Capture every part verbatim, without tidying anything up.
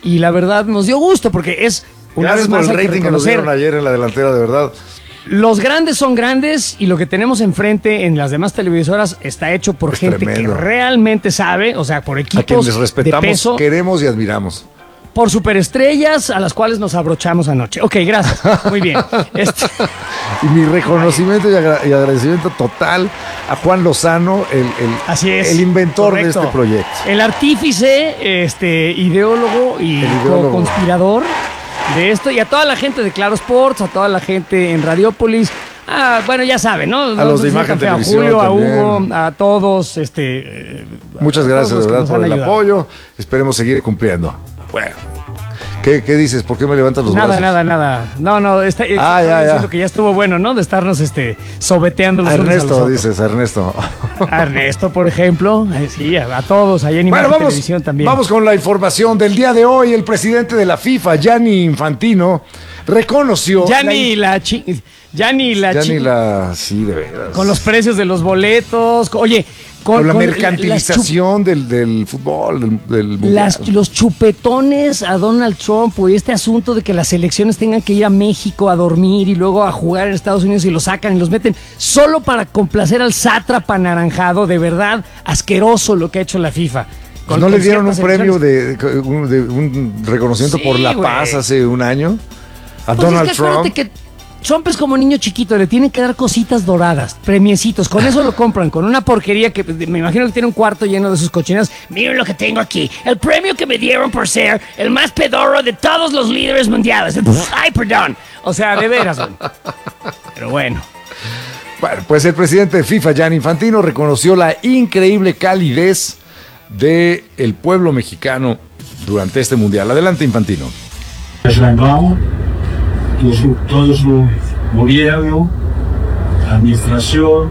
y la verdad nos dio gusto porque es una Gracias vez más por el hay que rating que nos reconocer, dieron ayer en la delantera, de verdad. los grandes son grandes y lo que tenemos enfrente en las demás televisoras está hecho por Es gente tremendo. que realmente sabe, o sea, por A equipos quienes de respetamos, peso, queremos y admiramos. por superestrellas a las cuales nos abrochamos anoche. Ok, gracias. Muy bien. Este, Y mi reconocimiento y, agra- y agradecimiento total a Juan Lozano, el, el, así es. el inventor correcto. de este proyecto. El artífice, este, ideólogo y El ideólogo. co-conspirador de esto. Y a toda la gente de Claro Sports, a toda la gente en Radiópolis. Ah, bueno, ya saben, ¿no? A los de Imagen A Televisión Julio, a también. Hugo, a todos, este... eh, Muchas a gracias, todos los de que verdad, nos por han el ayudado. apoyo. Esperemos seguir cumpliendo. Bueno. ¿Qué, qué dices? ¿Por qué me levantas los Nada, brazos? nada, nada. No, no, está, Ah, está ya, diciendo ya. que ya estuvo bueno, ¿no? De estarnos este, sobeteando los A unos a los Ernesto, otros. dices, a Ernesto. A Ernesto, por ejemplo. Eh, sí, a, a todos, allá en Imagen Bueno, vamos, Televisión también. vamos con la información del día de hoy. El presidente de la FIFA, Gianni Infantino, reconoció... Ya ni la chi... Ya ni la Ya chi... ni la... Sí, de veras. Con los precios de los boletos. con- Oye, con, Con la con mercantilización del, del fútbol, del, del mundial. Las, los chupetones a Donald Trump y este asunto de que las elecciones tengan que ir a México a dormir y luego a jugar en Estados Unidos y los sacan y los meten solo para complacer al sátrapa anaranjado, de verdad asqueroso lo que ha hecho la FIFA. Pues ¿No le dieron un ciertas premio elecciones. de, un, de un reconocimiento Sí, por la güey. paz hace un año? A Pues Donald es que acuérdate Trump. que Trump es como niño chiquito, le tienen que dar cositas doradas, premiecitos, con eso lo compran, con una porquería que me imagino que tiene un cuarto lleno de sus cochinas. Miren lo que tengo aquí, el premio que me dieron por ser el más pedorro de todos los líderes mundiales. Ay, perdón. O sea, de veras, güey. Pero bueno. Bueno, pues el presidente de FIFA, Gianni Infantino, reconoció la increíble calidez del pueblo mexicano durante este mundial. Adelante, Infantino. Es lembrado todo su, todo su gobierno, administración,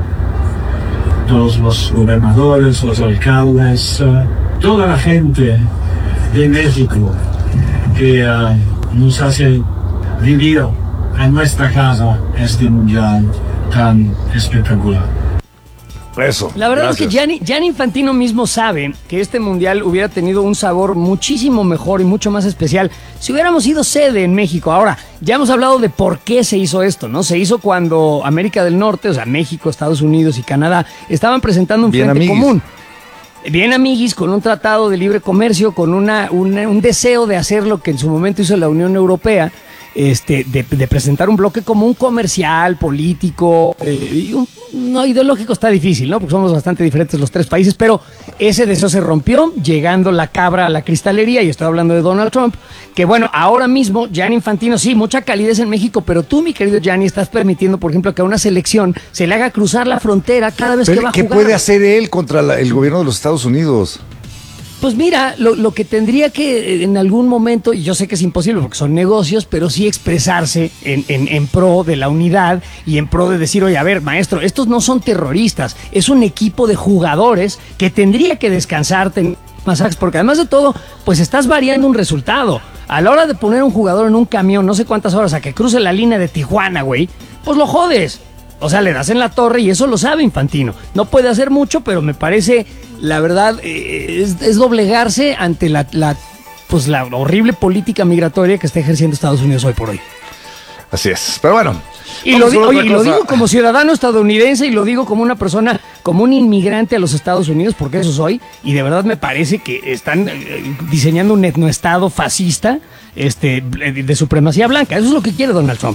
todos los gobernadores, los alcaldes, eh, toda la gente de México que eh, nos hace vivir en nuestra casa este mundial tan espectacular. Eso. La verdad gracias. es que Gianni, Gianni Infantino mismo sabe que este mundial hubiera tenido un sabor muchísimo mejor y mucho más especial si hubiéramos sido sede en México. Ahora, ya hemos hablado de por qué se hizo esto, ¿no? Se hizo cuando América del Norte, o sea, México, Estados Unidos y Canadá, estaban presentando un Bien frente amiguis. común. Bien amiguis, con un tratado de libre comercio, con una, una- un deseo de hacer lo que en su momento hizo la Unión Europea, este, de, de presentar un bloque común comercial, político, eh, y un- no ideológico está difícil, ¿no? Porque somos bastante diferentes los tres países, pero ese deseo se rompió, llegando la cabra a la cristalería, y estoy hablando de Donald Trump, que bueno, ahora mismo, Gianni Infantino, sí, mucha calidez en México, pero tú, mi querido Gianni, estás permitiendo, por ejemplo, que a una selección se le haga cruzar la frontera cada vez que Pero, va a ¿qué jugar. puede hacer él contra la- el gobierno de los Estados Unidos? Pues mira, lo, lo que tendría que eh, en algún momento, y yo sé que es imposible porque son negocios, pero sí expresarse en, en, en pro de la unidad y en pro de decir, oye, a ver, maestro, estos no son terroristas, es un equipo de jugadores que tendría que descansarte en masajes, porque además de todo, pues estás variando un resultado. A la hora de poner un jugador en un camión, no sé cuántas horas, a que cruce la línea de Tijuana, güey, pues lo jodes. O sea, le das en la torre y eso lo sabe Infantino. No puede hacer mucho, pero me parece, la verdad, eh, es, es doblegarse ante la, la, pues la horrible política migratoria que está ejerciendo Estados Unidos hoy por hoy. Así es. Pero bueno. Y, vamos lo, di- con oye, otra y lo cosa. digo como ciudadano estadounidense y lo digo como una persona, como un inmigrante a los Estados Unidos, porque eso soy, y de verdad me parece que están eh, diseñando un etnoestado fascista este, de de supremacía blanca. Eso es lo que quiere Donald Trump.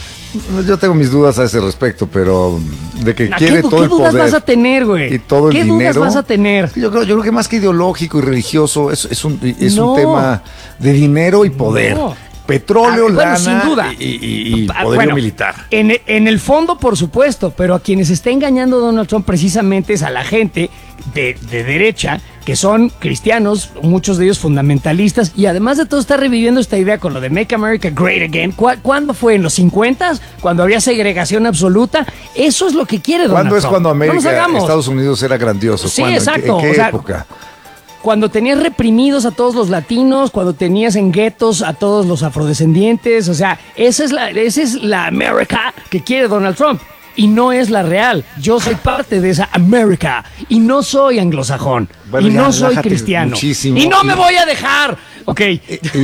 Yo tengo mis dudas a ese respecto, pero de que ¿A quiere ¿Qué, du- todo qué el dudas poder vas a tener, güey? y todo el ¿Qué dinero. dudas vas a tener? Yo creo, yo creo que más que ideológico y religioso es, es un, es No. un tema de dinero y poder. No. Petróleo, Ah, bueno, lana sin duda. y, y- y Ah, poderío bueno, militar. En, en el fondo, por supuesto, pero a quienes está engañando Donald Trump precisamente es a la gente de, de derecha, que son cristianos, muchos de ellos fundamentalistas, y además de todo está reviviendo esta idea con lo de Make America Great Again. ¿Cu- ¿Cuándo fue? ¿En los cincuentas? ¿Cuando había segregación absoluta? Eso es lo que quiere Donald ¿Cuándo es Trump. cuando No nos América, hagamos. Estados Unidos era grandioso? Sí, ¿Cuándo? ¿En qué- exacto, ¿En qué, o sea, época? Cuando tenías reprimidos a todos los latinos, cuando tenías en guetos a todos los afrodescendientes, o sea, esa es la, esa es la América que quiere Donald Trump. Y no es la real. Yo soy parte de esa América. Y no soy anglosajón. Bueno, y ya, no soy relájate cristiano. muchísimo. Y no Y- me voy a dejar. Ok.